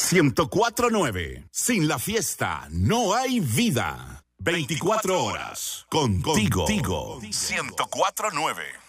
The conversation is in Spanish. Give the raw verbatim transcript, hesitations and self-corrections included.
ciento cuatro punto nueve. Sin la fiesta no hay vida. veinticuatro horas contigo. Contigo. ciento cuatro punto nueve.